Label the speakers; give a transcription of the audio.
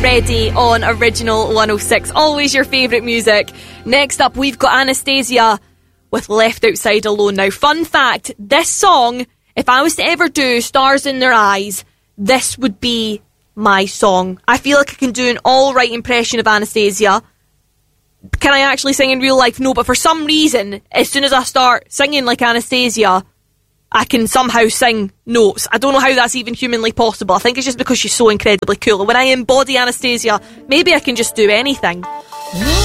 Speaker 1: Freddie on Original 106. Always your favourite music. Next up, we've got Anastasia with Left Outside Alone. Now, fun fact, this song, if I was to ever do Stars in Their Eyes, this would be my song. I feel like I can do an alright impression of Anastasia. Can I actually sing in real life? No, but for some reason, as soon as I start singing like Anastasia, I can somehow sing notes. I don't know how that's even humanly possible. I think it's just because she's so incredibly cool. And when I embody Anastasia, maybe I can just do anything.